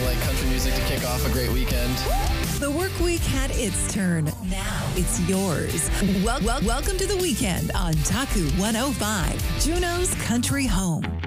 like country music to kick off a great weekend. The work week had its turn. Now it's yours. Welcome to the weekend on Taku 105, Juneau's country home.